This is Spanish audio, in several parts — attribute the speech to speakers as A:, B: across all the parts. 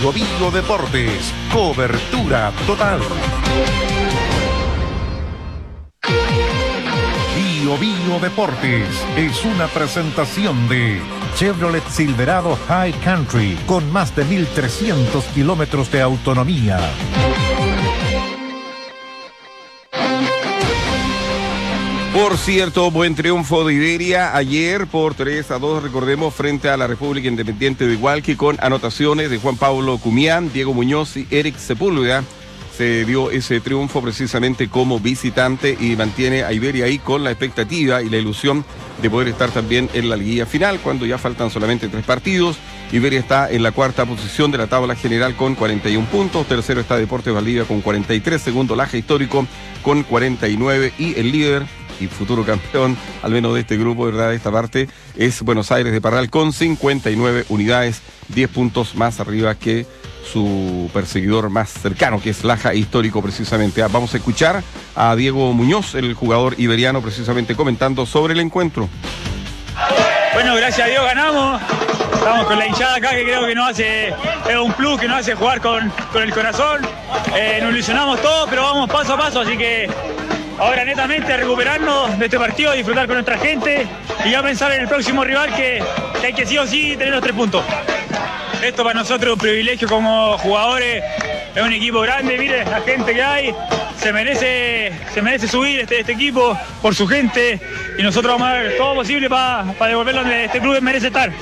A: Bio Deportes, cobertura total. Bio Deportes es una presentación de Chevrolet Silverado High Country con más de 1.300 kilómetros de autonomía.
B: Por cierto, buen triunfo de Iberia ayer por 3-2, recordemos, frente a la República Independiente de Hualqui, con anotaciones de Juan Pablo Cumián, Diego Muñoz y Eric Sepúlveda. Se dio ese triunfo precisamente como visitante y mantiene a Iberia ahí con la expectativa y la ilusión de poder estar también en la liguilla final cuando ya faltan solamente 3 partidos. Iberia está en la 4ª posición de la tabla general con 41 puntos, tercero está Deportes Valdivia con 43, segundo Laja Histórico con 49 y el líder y futuro campeón, al menos de este grupo, ¿verdad?, de esta parte, es Buenos Aires de Parral con 59 unidades, 10 puntos más arriba que su perseguidor más cercano, que es Laja Histórico precisamente. Vamos a escuchar a Diego Muñoz, el jugador iberiano, precisamente comentando sobre el encuentro.
C: Bueno, gracias a Dios ganamos. Estamos con la hinchada acá, que creo que nos hace, es un plus que nos hace jugar con el corazón. Nos ilusionamos todos, pero vamos paso a paso, así que ahora netamente a recuperarnos de este partido, a disfrutar con nuestra gente y ya pensar en el próximo rival que hay que sí o sí tener los 3 puntos. Esto para nosotros es un privilegio como jugadores, es un equipo grande, mire la gente que hay, se merece subir este equipo por su gente y nosotros vamos a hacer todo posible para devolverlo donde este club merece estar.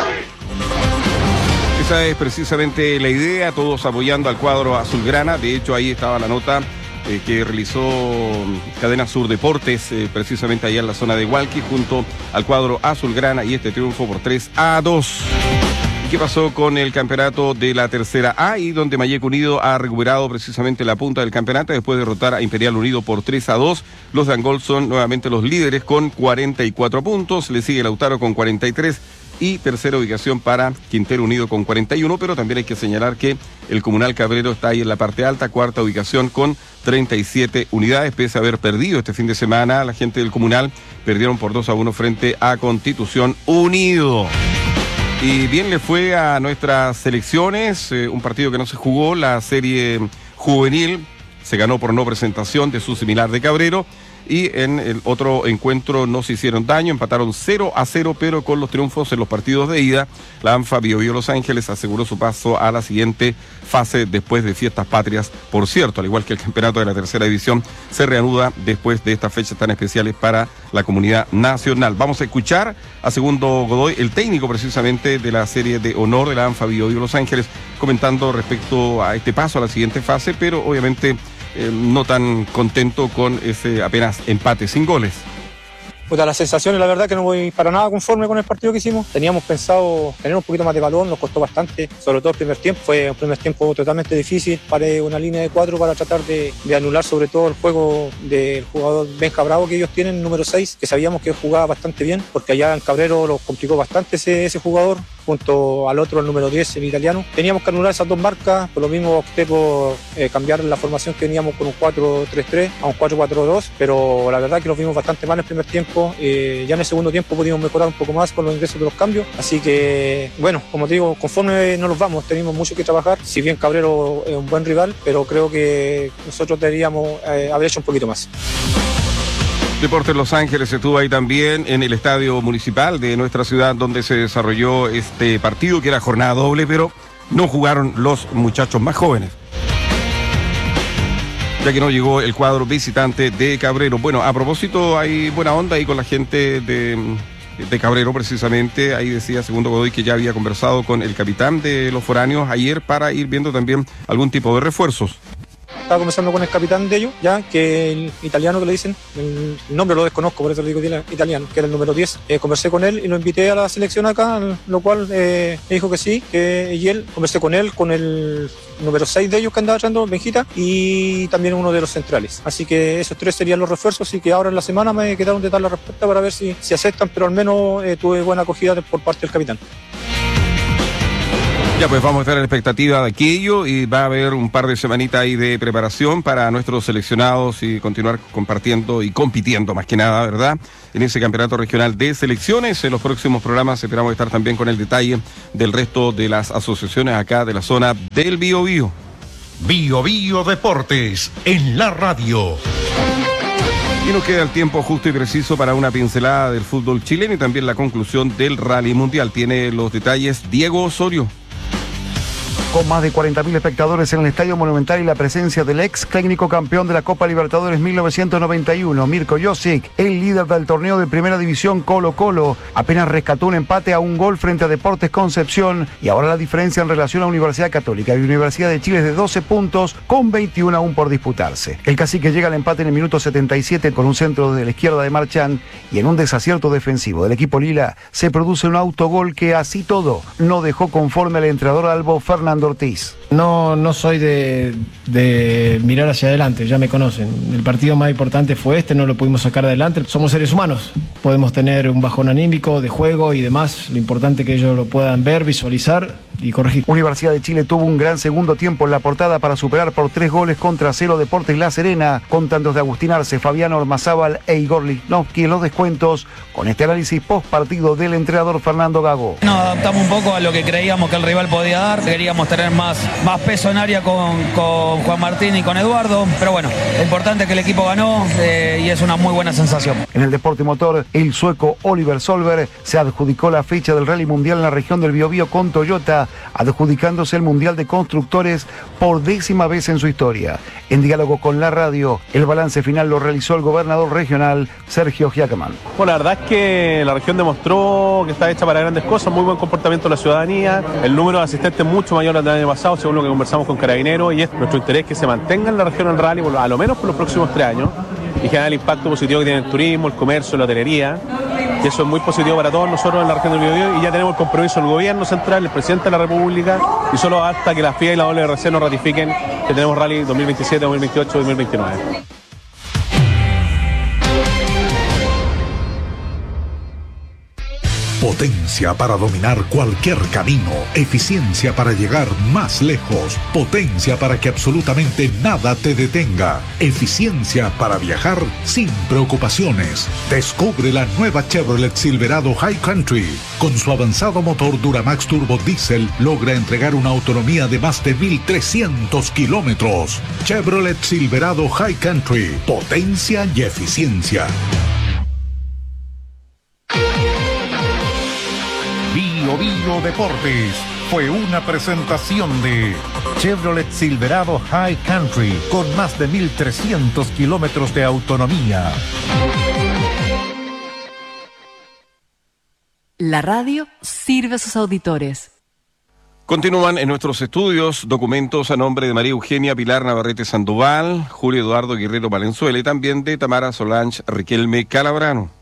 B: Esa es precisamente la idea, todos apoyando al cuadro azulgrana. De hecho, ahí estaba la nota que realizó Cadena Sur Deportes, precisamente allá en la zona de Hualqui, junto al cuadro azulgrana, y este triunfo por 3-2. ¿Qué pasó con el campeonato de la tercera A? Y donde Mayeco Unido ha recuperado precisamente la punta del campeonato después de derrotar a Imperial Unido por 3-2. Los de Angol son nuevamente los líderes con 44 puntos. Le sigue Lautaro con 43 y tercera ubicación para Quintero Unido con 41. Pero también hay que señalar que el Comunal Cabrero está ahí en la parte alta, 4ª ubicación con 37 unidades. Pese a haber perdido este fin de semana, la gente del Comunal perdieron por 2-1 frente a Constitución Unido. Y bien le fue a nuestras selecciones, un partido que no se jugó, la serie juvenil se ganó por no presentación de su similar de Cabrero, y en el otro encuentro no se hicieron daño, empataron 0-0, pero con los triunfos en los partidos de ida, la ANFA Biobío Los Ángeles aseguró su paso a la siguiente fase después de fiestas patrias. Por cierto, al igual que el campeonato de la tercera división, se reanuda después de estas fechas tan especiales para la comunidad nacional. Vamos a escuchar a Segundo Godoy, el técnico precisamente de la serie de honor de la ANFA Biobío Los Ángeles, comentando respecto a este paso a la siguiente fase, pero obviamente no tan contento con ese apenas empate sin goles.
D: Pues las sensaciones, la verdad que no voy para nada conforme con el partido que hicimos. Teníamos pensado tener un poquito más de balón, nos costó bastante, sobre todo el primer tiempo. Fue un primer tiempo totalmente difícil. Paré una línea de 4 para tratar de anular sobre todo el juego del jugador Benja Bravo que ellos tienen, número 6, que sabíamos que jugaba bastante bien, porque allá en Cabrero los complicó bastante ese jugador, junto al otro, el número 10, el italiano. Teníamos que anular esas 2 marcas, por lo mismo opté por cambiar la formación que teníamos con un 4-3-3 a un 4-4-2, pero la verdad que nos vimos bastante mal en el primer tiempo. Ya en el segundo tiempo pudimos mejorar un poco más con los ingresos de los cambios, así que bueno, como te digo, conforme no nos vamos, tenemos mucho que trabajar. Si bien Cabrero es un buen rival, pero creo que nosotros deberíamos haber hecho un poquito más.
B: Deportes Los Ángeles estuvo ahí también en el estadio municipal de nuestra ciudad, donde se desarrolló este partido, que era jornada doble, pero no jugaron los muchachos más jóvenes, ya que no llegó el cuadro visitante de Cabrero. Bueno, a propósito, hay buena onda ahí con la gente de Cabrero precisamente. Ahí decía Segundo Godoy que ya había conversado con el capitán de los foráneos ayer para ir viendo también algún tipo de refuerzos.
D: Estaba conversando con el capitán de ellos, ya que el italiano que le dicen, el nombre lo desconozco, por eso le digo italiano, que era el número 10. Conversé con él y lo invité a la selección acá, lo cual me dijo que sí, y él, conversé con él, con el número 6 de ellos que andaba trayendo, Benjita, y también uno de los centrales. Así que esos 3 serían los refuerzos, y que ahora en la semana me quedaron de dar la respuesta para ver si aceptan, pero al menos tuve buena acogida por parte del capitán.
B: Ya, pues vamos a estar a la expectativa de aquello y va a haber un par de semanitas ahí de preparación para nuestros seleccionados y continuar compartiendo y compitiendo más que nada, ¿verdad? En ese campeonato regional de selecciones. En los próximos programas esperamos estar también con el detalle del resto de las asociaciones acá de la zona del Biobío.
A: Biobío Deportes en la radio.
B: Y nos queda el tiempo justo y preciso para una pincelada del fútbol chileno y también la conclusión del Rally Mundial. Tiene los detalles Diego Osorio.
E: Con más de 40.000 espectadores en el Estadio Monumental y la presencia del ex técnico campeón de la Copa Libertadores 1991, Mirko Josic, el líder del torneo de Primera División Colo-Colo, apenas rescató un empate a un gol frente a Deportes Concepción y ahora la diferencia en relación a Universidad Católica y Universidad de Chile es de 12 puntos con 21 aún por disputarse. El Cacique llega al empate en el minuto 77 con un centro de la izquierda de Marchán y en un desacierto defensivo del equipo Lila se produce un autogol que así todo no dejó conforme al entrenador albo Fernando Ortiz.
F: No soy de mirar hacia adelante, ya me conocen. El partido más importante fue este, no lo pudimos sacar adelante. Somos seres humanos, podemos tener un bajón anímico de juego y demás. Lo importante es que ellos lo puedan ver, visualizar y corregir.
E: Universidad de Chile tuvo un gran segundo tiempo en la portada para superar por 3-0 Deportes La Serena, con tantos de Agustín Arce, Fabián Ormazábal e Igor Lichnowsky en los descuentos, con este análisis post partido del entrenador Fernando Gago.
G: Nos adaptamos un poco a lo que creíamos que el rival podía dar, queríamos tener más peso en área con Juan Martín y con Eduardo, pero bueno, lo importante es que el equipo ganó y es una muy buena sensación.
E: En el deporte motor, el sueco Oliver Solberg se adjudicó la fecha del Rally Mundial en la región del Biobío con Toyota, adjudicándose el Mundial de Constructores por 10ª vez en su historia. En diálogo con la radio, el balance final lo realizó el gobernador regional Sergio Giacamán.
H: Bueno, la verdad es que la región demostró que está hecha para grandes cosas, muy buen comportamiento de la ciudadanía, el número de asistentes mucho mayor al del año pasado, según lo que conversamos con Carabineros, y es nuestro interés que se mantenga en la región el rally, a lo menos por los próximos 3 años, y generar el impacto positivo que tiene el turismo, el comercio, la hotelería, y eso es muy positivo para todos nosotros en la región del Biobío, y ya tenemos el compromiso del gobierno central, el presidente de la República, y solo hasta que la FIA y la WRC nos ratifiquen que tenemos rally 2027, 2028, 2029.
I: Potencia para dominar cualquier camino, eficiencia para llegar más lejos, potencia para que absolutamente nada te detenga, eficiencia para viajar sin preocupaciones. Descubre la nueva Chevrolet Silverado High Country. Con su avanzado motor Duramax Turbo Diesel logra entregar una autonomía de más de 1.300 kilómetros. Chevrolet Silverado High Country, potencia y eficiencia.
A: Biobío Deportes fue una presentación de Chevrolet Silverado High Country con más de 1.300 kilómetros de autonomía.
J: La radio sirve a sus auditores.
B: Continúan en nuestros estudios documentos a nombre de María Eugenia Pilar Navarrete Sandoval, Julio Eduardo Guerrero Valenzuela y también de Tamara Solange Riquelme Calabrano.